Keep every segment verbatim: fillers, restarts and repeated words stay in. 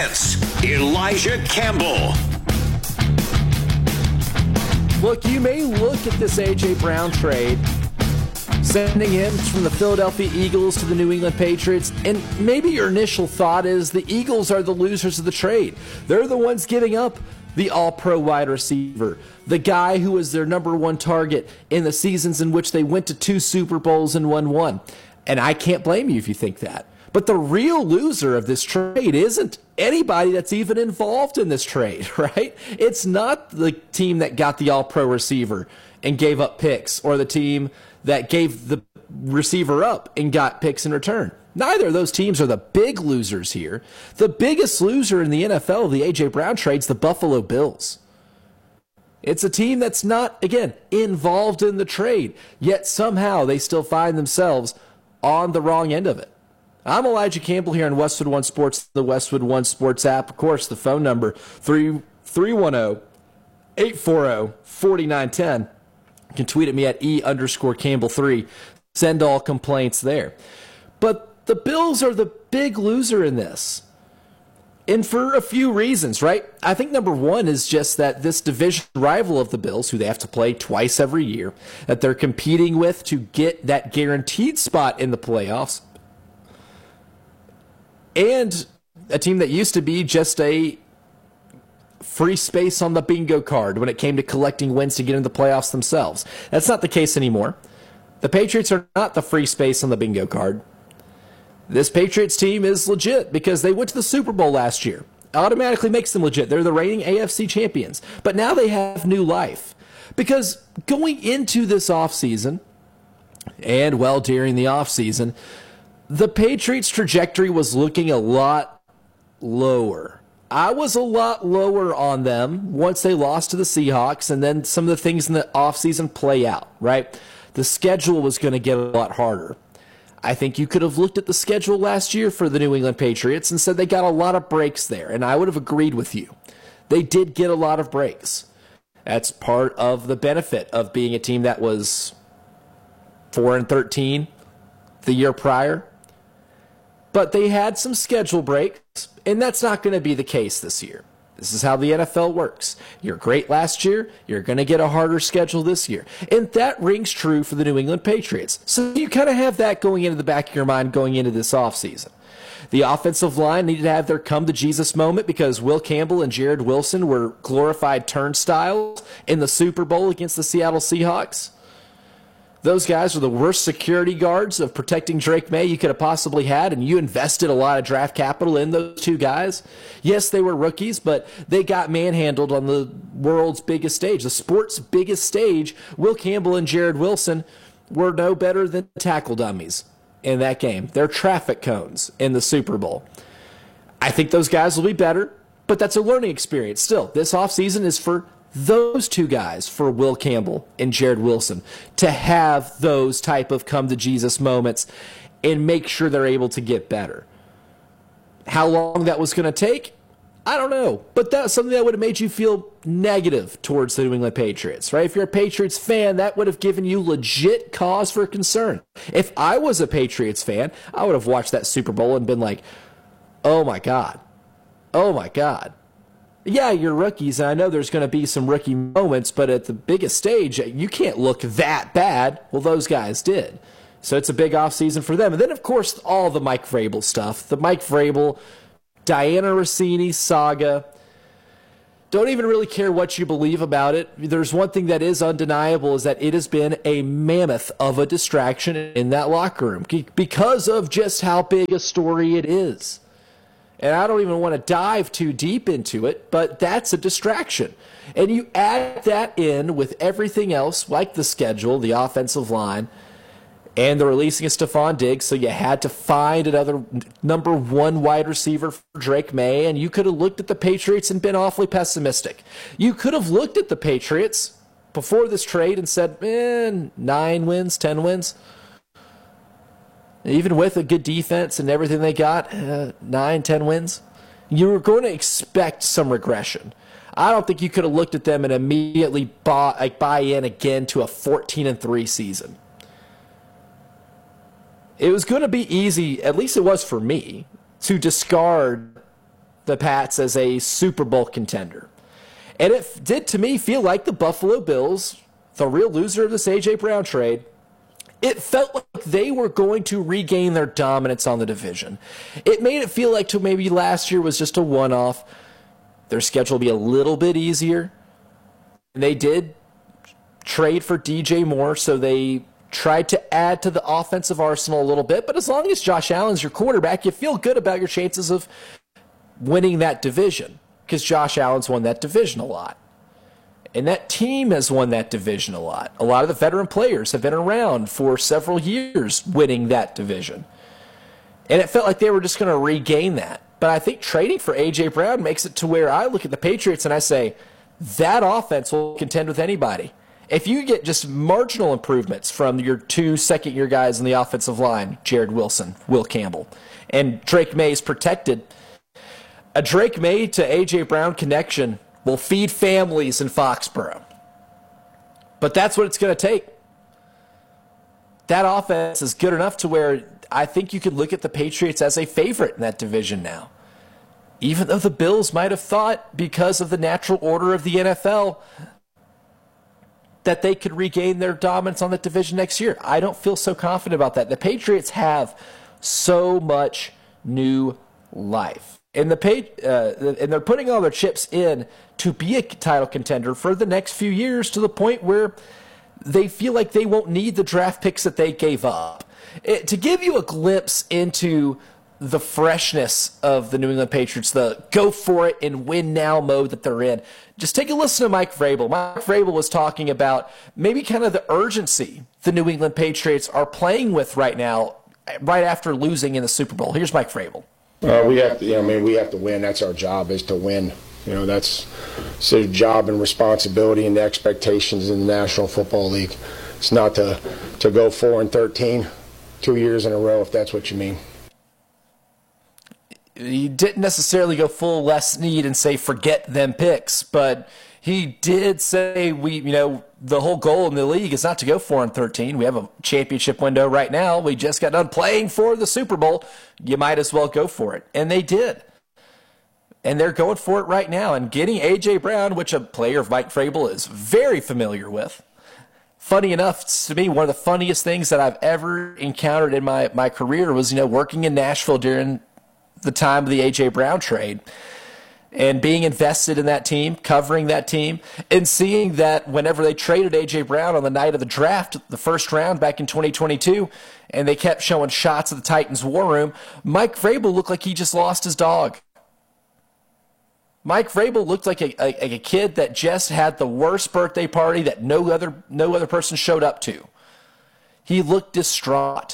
presents Elijah Campbell. Look, you may look at this A J. Brown trade, sending him from the Philadelphia Eagles to the New England Patriots, and maybe your initial thought is the Eagles are the losers of the trade. They're the ones giving up the all-pro wide receiver, the guy who was their number one target in the seasons in which they went to two Super Bowls and won one. And I can't blame you if you think that. But the real loser of this trade isn't anybody that's even involved in this trade, right? It's not the team that got the all-pro receiver and gave up picks, or the team that gave the receiver up and got picks in return. Neither of those teams are the big losers here. The biggest loser in the N F L of the A J. Brown trade's the Buffalo Bills. It's a team that's not, again, involved in the trade, yet somehow they still find themselves on the wrong end of it. I'm Elijah Campbell here on Westwood One Sports, the Westwood One Sports app. Of course, the phone number, three one zero, eight four zero, four nine one zero. You can tweet at me at E underscore Campbell three. Send all complaints there. But the Bills are the big loser in this. And for a few reasons, right? I think number one is just that this division rival of the Bills, who they have to play twice every year, that they're competing with to get that guaranteed spot in the playoffs, and a team that used to be just a free space on the bingo card when it came to collecting wins to get into the playoffs themselves. That's not the case anymore. The Patriots are not the free space on the bingo card. This Patriots team is legit because they went to the Super Bowl last year. Automatically makes them legit. They're the reigning A F C champions. But now they have new life. Because going into this offseason, and well, during the offseason, the Patriots' trajectory was looking a lot lower. I was a lot lower on them once they lost to the Seahawks, and then some of the things in the offseason play out, right? The schedule was going to get a lot harder. I think you could have looked at the schedule last year for the New England Patriots and said they got a lot of breaks there, and I would have agreed with you. They did get a lot of breaks. That's part of the benefit of being a team that was four and thirteen the year prior. But they had some schedule breaks, and that's not going to be the case this year. This is how the N F L works. You're great last year, you're going to get a harder schedule this year. And that rings true for the New England Patriots. So you kind of have that going into the back of your mind going into this offseason. The offensive line needed to have their come-to-Jesus moment because Will Campbell and Jared Wilson were glorified turnstiles in the Super Bowl against the Seattle Seahawks. Those guys were the worst security guards of protecting Drake May you could have possibly had, and you invested a lot of draft capital in those two guys. Yes, they were rookies, but they got manhandled on the world's biggest stage, the sport's biggest stage. Will Campbell and Jared Wilson were no better than tackle dummies in that game. They're traffic cones in the Super Bowl. I think those guys will be better, but that's a learning experience. Still, this offseason is for those two guys, for Will Campbell and Jared Wilson, to have those type of come-to-Jesus moments and make sure they're able to get better. How long that was going to take, I don't know. But that's something that would have made you feel negative towards the New England Patriots, right? If you're a Patriots fan, that would have given you legit cause for concern. If I was a Patriots fan, I would have watched that Super Bowl and been like, oh my God, oh my God. Yeah, you're rookies, and I know there's going to be some rookie moments, but at the biggest stage, you can't look that bad. Well, those guys did. So it's a big offseason for them. And then, of course, all the Mike Vrabel stuff. The Mike Vrabel, Diana Rossini saga. Don't even really care what you believe about it. There's one thing that is undeniable is that it has been a mammoth of a distraction in that locker room because of just how big a story it is. And I don't even want to dive too deep into it, but that's a distraction. And you add that in with everything else, like the schedule, the offensive line, and the releasing of Stephon Diggs, so you had to find another number one wide receiver for Drake May, and you could have looked at the Patriots and been awfully pessimistic. You could have looked at the Patriots before this trade and said, eh, nine wins, ten wins. Even with a good defense and everything they got, uh, nine, ten wins, you were going to expect some regression. I don't think you could have looked at them and immediately buy, like, buy in again to a fourteen and three season. It was going to be easy, at least it was for me, to discard the Pats as a Super Bowl contender. And it did, to me, feel like the Buffalo Bills, the real loser of this A J. Brown trade, it felt like they were going to regain their dominance on the division. It made it feel like to maybe last year was just a one-off. Their schedule will be a little bit easier. And they did trade for D J Moore, so they tried to add to the offensive arsenal a little bit. But as long as Josh Allen's your quarterback, you feel good about your chances of winning that division because Josh Allen's won that division a lot. And that team has won that division a lot. A lot of the veteran players have been around for several years winning that division. And it felt like they were just going to regain that. But I think trading for A J. Brown makes it to where I look at the Patriots and I say, that offense will contend with anybody. If you get just marginal improvements from your two second-year guys in the offensive line, Jared Wilson, Will Campbell, and Drake May is protected, a Drake May to A J. Brown connection will feed families in Foxborough. But that's what it's going to take. That offense is good enough to where I think you could look at the Patriots as a favorite in that division now. Even though the Bills might have thought, because of the natural order of the N F L, that they could regain their dominance on that division next year. I don't feel so confident about that. The Patriots have so much new life. And the uh, and they're putting all their chips in to be a title contender for the next few years to the point where they feel like they won't need the draft picks that they gave up. It, to give you a glimpse into the freshness of the New England Patriots, the go for it and win now mode that they're in, just take a listen to Mike Vrabel. Mike Vrabel was talking about maybe kind of the urgency the New England Patriots are playing with right now, right after losing in the Super Bowl. Here's Mike Vrabel. Uh, we have to, you know, I mean, we have to win. That's our job, is to win. You know, that's it's a job and responsibility and the expectations in the National Football League. It's not to to go four and thirteen two years in a row, if that's what you mean. He didn't necessarily go full Les Snead and say forget them picks, but he did say we, you know, the whole goal in the league is not to go four and thirteen. We have a championship window right now. We just got done playing for the Super Bowl. You might as well go for it, and they did. And they're going for it right now and getting A J. Brown, which a player of Mike Vrabel is very familiar with. Funny enough, to me, one of the funniest things that I've ever encountered in my, my career was, you know, working in Nashville during the time of the A J. Brown trade and being invested in that team, covering that team, and seeing that whenever they traded A J. Brown on the night of the draft, the first round back in twenty twenty-two, and they kept showing shots of the Titans' war room, Mike Vrabel looked like he just lost his dog. Mike Vrabel looked like a, a, a kid that just had the worst birthday party that no other no other person showed up to. He looked distraught.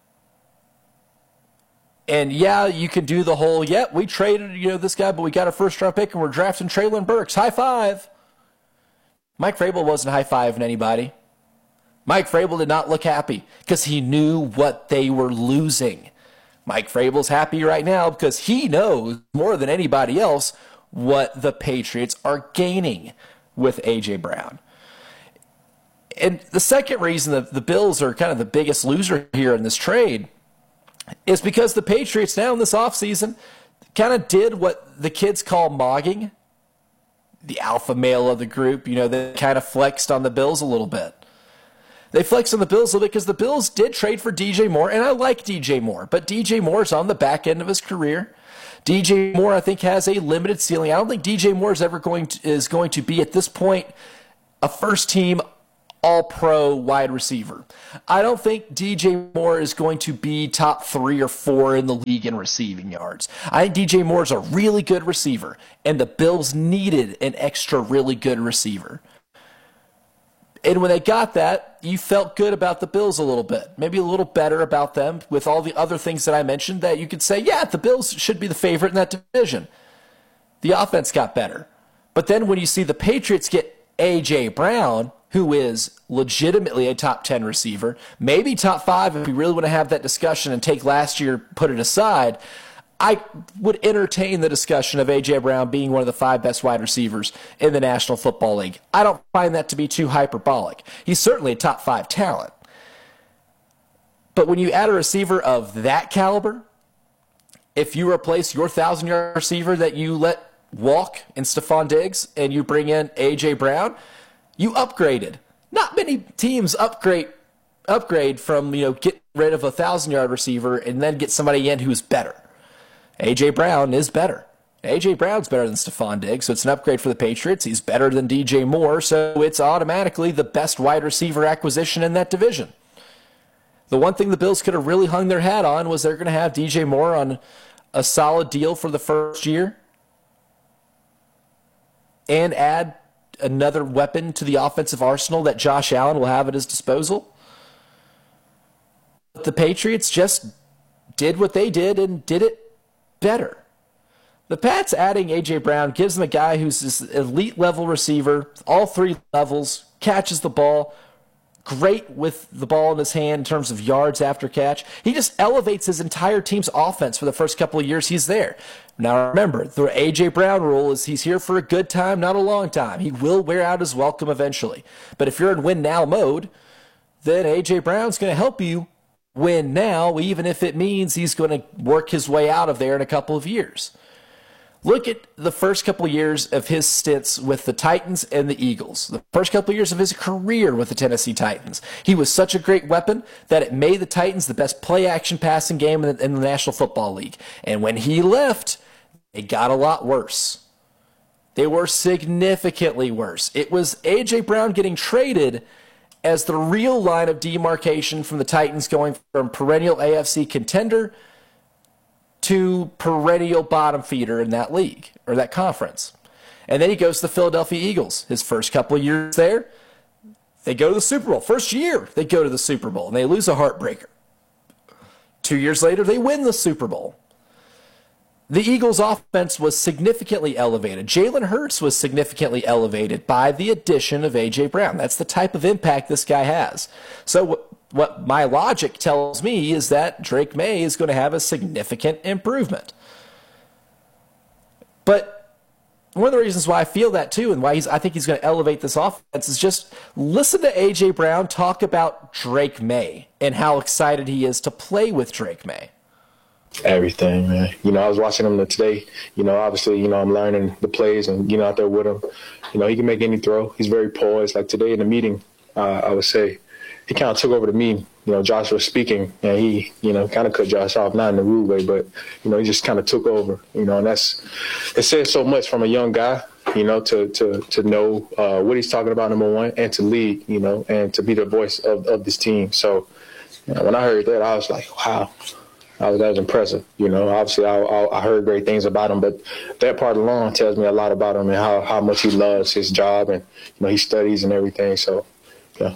And yeah, you can do the whole, yeah, we traded, you know, this guy, but we got a first round pick and we're drafting Treylon Burks. High five. Mike Vrabel wasn't high-fiving anybody. Mike Vrabel did not look happy because he knew what they were losing. Mike Vrabel's happy right now because he knows more than anybody else what the Patriots are gaining with A J. Brown. And the second reason that the Bills are kind of the biggest loser here in this trade is because the Patriots now in this offseason kind of did what the kids call mogging. The alpha male of the group, you know, they kind of flexed on the Bills a little bit. They flexed on the Bills a little bit because the Bills did trade for D J Moore, and I like D J Moore, but D J Moore's on the back end of his career. D J Moore, I think, has a limited ceiling. I don't think D J Moore is ever going to, is going to be, at this point, a first-team all-pro wide receiver. I don't think D J Moore is going to be top three or four in the league in receiving yards. I think D J Moore is a really good receiver, and the Bills needed an extra really good receiver. And when they got that, you felt good about the Bills a little bit, maybe a little better about them with all the other things that I mentioned that you could say, yeah, the Bills should be the favorite in that division. The offense got better. But then when you see the Patriots get A J. Brown, who is legitimately a top ten receiver, maybe top five if we really want to have that discussion and take last year, put it aside, I would entertain the discussion of A J. Brown being one of the five best wide receivers in the National Football League. I don't find that to be too hyperbolic. He's certainly a top five talent. But when you add a receiver of that caliber if you replace your thousand-yard receiver that you let walk in Stephon Diggs and you bring in A J. Brown, you upgraded. Not many teams upgrade upgrade from, you know, get rid of a thousand-yard receiver and then get somebody in who's better. A J. Brown is better. A J. Brown's better than Stephon Diggs, so it's an upgrade for the Patriots. He's better than D J Moore, so it's automatically the best wide receiver acquisition in that division. The one thing the Bills could have really hung their hat on was they're going to have D J Moore on a solid deal for the first year and add another weapon to the offensive arsenal that Josh Allen will have at his disposal. But the Patriots just did what they did and did it better. The Pats adding A J. Brown gives them a guy who's this elite level receiver, all three levels, catches the ball, great with the ball in his hand in terms of yards after catch. He just elevates his entire team's offense for the first couple of years he's there. Now remember, the A J. Brown rule is he's here for a good time, not a long time. He will wear out his welcome eventually. But if you're in win now mode, then A J. Brown's going to help you win now, even if it means he's going to work his way out of there in a couple of years. Look at the first couple of years of his stints with the Titans and the Eagles. The first couple of years of his career with the Tennessee Titans. He was such a great weapon that it made the Titans the best play-action passing game in the, in the National Football League. And when he left, it got a lot worse. They were significantly worse. It was A J. Brown getting traded as the real line of demarcation from the Titans going from perennial A F C contender to perennial bottom feeder in that league, or that conference. And then he goes to the Philadelphia Eagles. His first couple of years there, they go to the Super Bowl. First year, they go to the Super Bowl, and they lose a heartbreaker. Two years later, they win the Super Bowl. The Eagles' offense was significantly elevated. Jalen Hurts was significantly elevated by the addition of A J. Brown. That's the type of impact this guy has. So what my logic tells me is that Drake May is going to have a significant improvement. But one of the reasons why I feel that too, and why he's, I think he's going to elevate this offense, is just listen to A J. Brown talk about Drake May and how excited he is to play with Drake May. Everything, man. You know, I was watching him today. You know, obviously, you know, I'm learning the plays and, you know, out there with him. You know, he can make any throw. He's very poised. Like today in the meeting, uh, I would say, he kind of took over to me. You know, Josh was speaking, and he, you know, kind of cut Josh off, not in a rude way, but, you know, he just kind of took over. You know, and that's, it says so much from a young guy, you know, to to to know uh, what he's talking about, number one, and to lead, you know, and to be the voice of, of this team. So, you know, when I heard that, I was like, wow. I was, that was impressive. You know, obviously I, I, I heard great things about him, but that part alone tells me a lot about him and how, how much he loves his job and, you know, he studies and everything. So, yeah.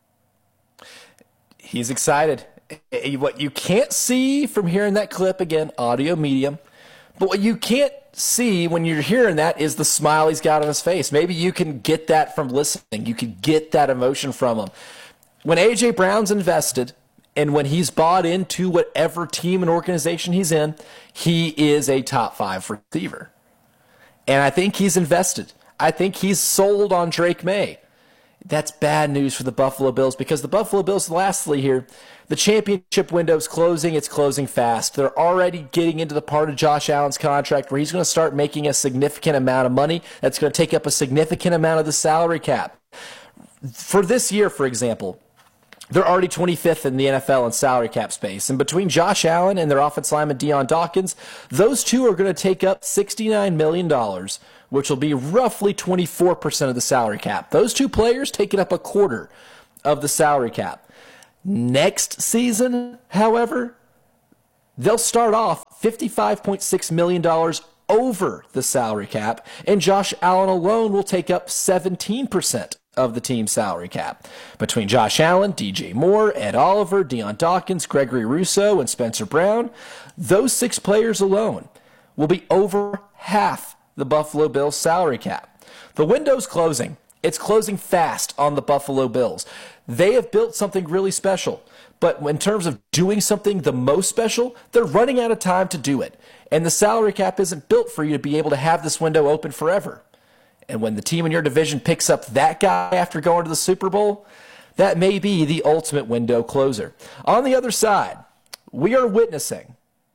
He's excited. What you can't see from hearing that clip, again, audio medium, but what you can't see when you're hearing that is the smile he's got on his face. Maybe you can get that from listening. You can get that emotion from him. When A J. Brown's invested, and when he's bought into whatever team and organization he's in, he is a top five receiver. And I think he's invested. I think he's sold on Drake May. That's bad news for the Buffalo Bills because the Buffalo Bills, lastly here, the championship window's closing. It's closing fast. They're already getting into the part of Josh Allen's contract where he's going to start making a significant amount of money. That's going to take up a significant amount of the salary cap. For this year, for example, they're already twenty-fifth in the N F L in salary cap space. And between Josh Allen and their offensive lineman Deion Dawkins, those two are going to take up sixty-nine million dollars, which will be roughly twenty-four percent of the salary cap. Those two players taking up a quarter of the salary cap. Next season, however, they'll start off fifty-five point six million dollars over the salary cap, and Josh Allen alone will take up seventeen percent of the team's salary cap. Between Josh Allen, D J Moore, Ed Oliver, Deion Dawkins, Gregory Rousseau, and Spencer Brown, those six players alone will be over half the Buffalo Bills salary cap. The window's closing. It's closing fast on the Buffalo Bills. They have built something really special, but in terms of doing something the most special, they're running out of time to do it. And the salary cap isn't built for you to be able to have this window open forever. And when the team in your division picks up that guy after going to the Super Bowl, that may be the ultimate window closer. On the other side, we are witnessing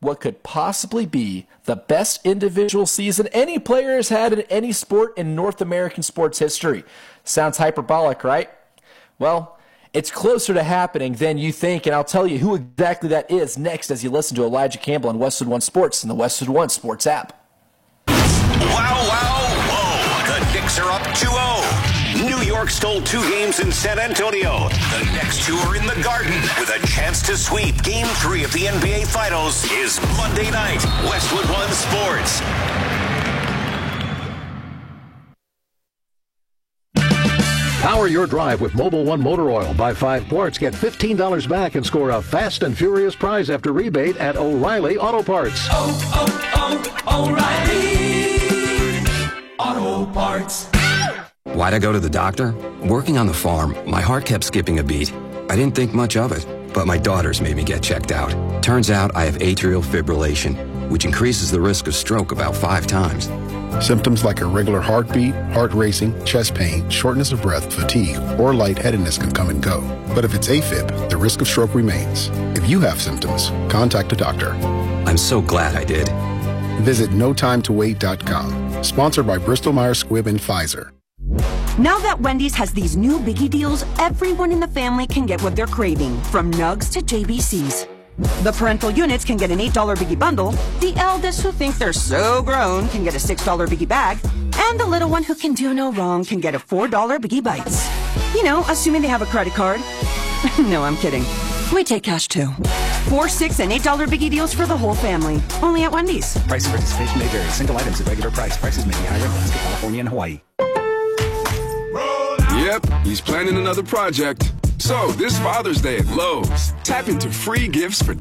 what could possibly be the best individual season any player has had in any sport in North American sports history. Sounds hyperbolic, right? Well, it's closer to happening than you think, and I'll tell you who exactly that is next as you listen to Elijah Campbell on Westwood One Sports and the Westwood One Sports app. Wow, wow, whoa. The Knicks are up two oh. New York stole two games in San Antonio. The next two are in the Garden with a chance to sweep. Game three of the N B A Finals is Monday night. Westwood One Sports. Power your drive with Mobil One Motor Oil. Buy five quarts, get fifteen dollars back, and score a fast and furious prize after rebate at O'Reilly Auto Parts. Oh, oh, oh, O'Reilly Auto Parts. Why'd I go to the doctor? Working on the farm, my heart kept skipping a beat. I didn't think much of it, but my daughters made me get checked out. Turns out I have atrial fibrillation, which increases the risk of stroke about five times. Symptoms like irregular heartbeat, heart racing, chest pain, shortness of breath, fatigue, or lightheadedness can come and go. But if it's AFib, the risk of stroke remains. If you have symptoms, contact a doctor. I'm so glad I did. Visit no time to wait dot com. Sponsored by Bristol-Myers Squibb and Pfizer. Now that Wendy's has these new biggie deals, everyone in the family can get what they're craving, from nugs to J B Cs. The parental units can get an eight dollar biggie bundle, the eldest who think they're so grown can get a six dollar biggie bag, and the little one who can do no wrong can get a four dollar biggie bites. You know, assuming they have a credit card. No, I'm kidding. We take cash too. Four, six, and eight dollar biggie deals for the whole family. Only at Wendy's. Price and participation may vary. Single items at regular price. Prices may be higher in Alaska, California, and Hawaii. Yep, he's planning another project. So, this Father's Day at Lowe's, tap into free gifts for